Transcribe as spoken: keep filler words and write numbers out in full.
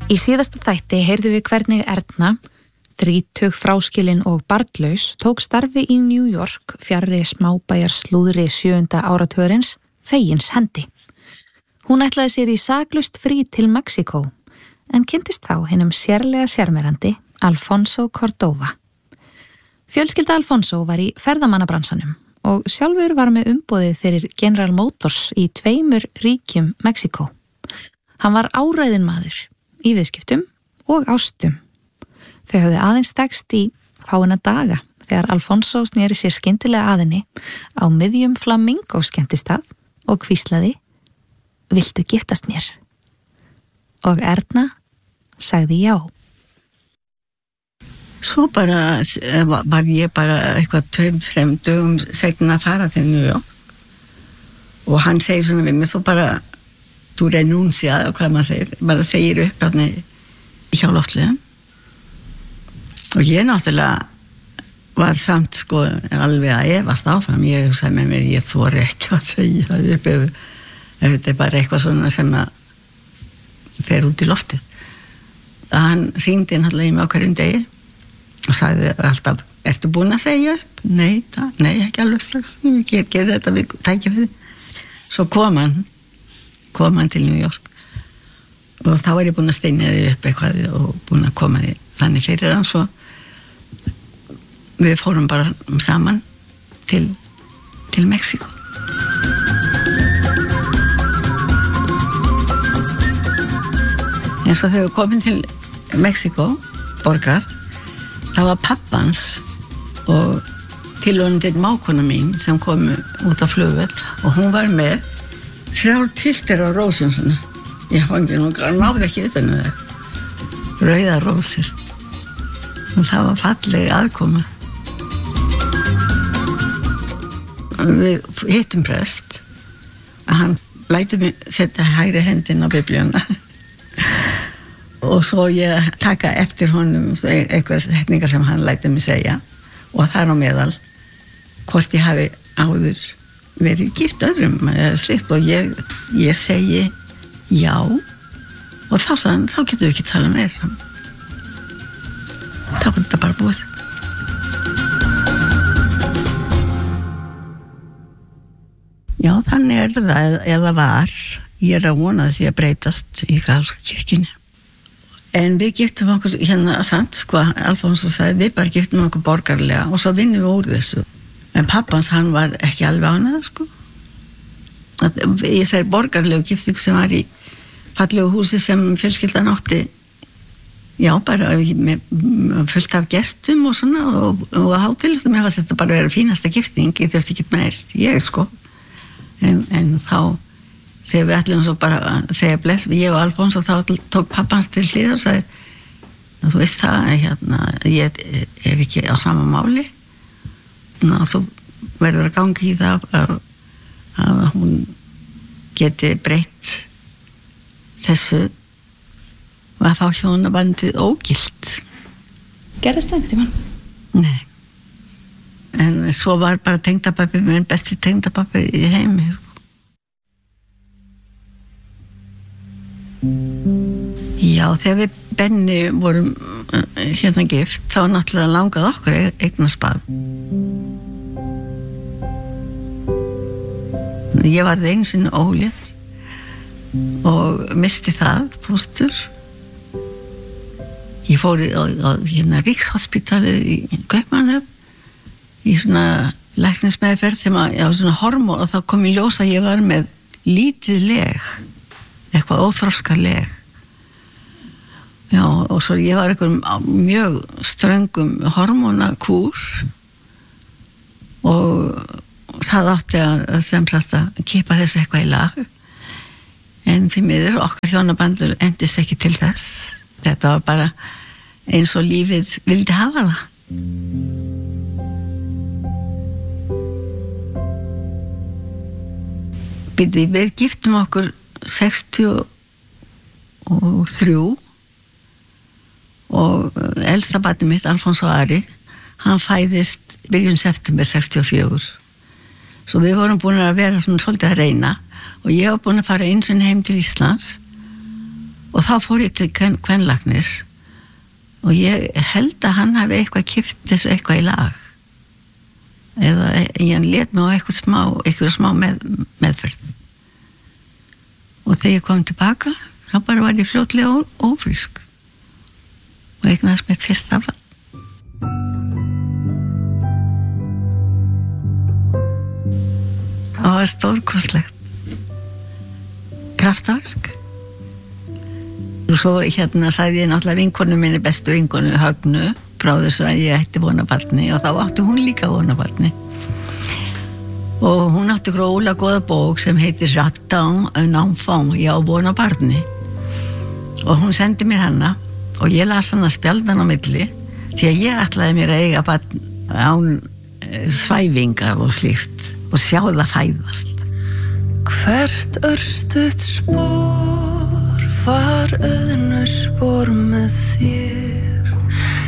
Í síðasta þætti heyrðu við hvernig Erna, þrítug fráskilin og barnlaus, tók starfi í New York fjarri smábæjar slúðri sjöunda áratugurins fegins hendi. Hún ætlaði sér í saklaust frí til Mexíkó, en kynntist þá hinum sérlega sérmerandi Alfonso Cordova. Fjölskylda Alfonso var í ferðamannabransanum og sjálfur var með umboðið fyrir General Motors í tveimur ríkjum Mexíkó. Hann var áræðinn maður í viðskiptum og ástum. Þau höfðu aðeins stekst í fáina daga þegar Alfonso sneri sér skyndilega að henni á miðjum flamingo skemmtistað og hvíslaði: "Viltu giftast mér?" Og Erna sagði já. Svo bara var ég bara eitthvað tveim, þrem dögum seinna að fara til New York og hann segir svona við mig, þú bara þú renuncia, hvað maður segir, bara segir upp þarna hjá loftleiðum. Og ég náttúrulega var samt sko alveg að efast áfram. Ég sagði með mér, ég þori ekki að segja upp ef, ef þetta er bara eitthvað svona sem að fer út í loftið. Hann hringdi náttúrulega í mig á hverjum degi og sagði alltaf, ertu búin að segja upp? Nei, það, nei, ekki alveg strax. Ég gerði þetta við tækifæri. Svo kom hann, kom hann til New York og þá var ég búin að steina þig upp eitthvað og búin að koma þig þannig fyrir hann, svo við fórum bara saman til, til Mexíkó. En svo þegar við komum til Mexíkó, borgar, það var pappans og tilvonandi mákona mín sem kom út á flugvöll og hún var með þrjár piltir á rósum svona. Ég fangir nú, náði ekki utan um það. Rauðar rósir. Og það var falleg aðkoma. Við hittum prest að hann lætur mig setja hægri hendin á biblíuna og svo ég taka eftir honum eitthvað setningar sem hann lætur mig segja og það er á meðal hvort ég hafi áður verið gift öðrum eða slikt og ég, ég segi já og þá sagði hann, þá getum við ekki tala meir. Þá var þetta bara búið. Já, þannig er það, eða var, ég er að vona þess að breytast í katólsku kirkjunni. En við giftum okkur, hérna sant, sko, Alfonso sagði, við bara giftum okkur borgarlega og svo vinnum við úr þessu. En pappans, hann var ekki alveg ánægður, sko. Ég sagði borgarlegu giftingu sem var í fallegu húsi sem fjölskyldan átti, já, bara með fullt af gestum og svona og, og hátíðlegt og mér fannst þetta bara vera fínasta gifting, ég þurfti ekki meir, ég, sko. En, en þá, þegar við ætlum svo bara að segja bless, ég og Alfonso, þá tók pappans til hlið og sagði, þú veist það, hérna, ég er ekki á sama máli, og þú verður að gangi í það að, að hún geti breytt þessu og að fá hjónabandið ógilt. Gerðist það einhvern tímann? Nei. En svo var bara tengdapappi minn besti tengdapappi í heimi. Já, þegar við Benni vorum hérna gift, þá náttúrulega langaði okkur eignast barn. Ég varð einu sinni ólétt og misti það fóstur. Ég fór á, á hérna Ríkshospitalið í Kaupmannahöfn í svona læknismeðferð sem að, já, svona hormón og þá kom í ljós að ég var með lítið leg, eitthvað óþroska leg. Já, og svo ég var einhverjum mjög ströngum hormónakúr og það átti að sem sagt að kippa þessu eitthvað í lag. En því miður okkar hjónabandur endist ekki til þess. Þetta var bara eins og lífið vildi hafa það. Byrði, við giftum okkur sextíu og þrjú og elsta barnið mitt, Alfonso Ari, hann fæðist byrjun september sextíu og fjögur. Svo við vorum búin að vera svona svolítið að reyna og ég var búin að fara eins og heim til Íslands og og þá fór ég til kvenlæknis og ég held að hann hafi eitthvað kippt þessu eitthvað í lag eða ég lét mig á eitthvað smá eitthvað smá með, meðferð og þegar ég kom tilbaka þá bara var ég fljótlega ófrísk og eignaðist mitt fyrsta barn. Það var stórkostlegt kraftaverk og svo hérna sagði ég náttúrulega vinkonu minni, bestu vinkonu Högnu, frá þessu að ég ætti vona barni og þá átti hún líka vona barni og hún átti gróla góða bók sem heitir J'attends un enfant, ég á vona barni og hún sendi mér hana og ég las hana spjaldan á milli því að ég ætlaði mér að eiga barn án svæfingar og slíkt og sjá það fæðast. Hvert örstutt spór var auðnu spór með þér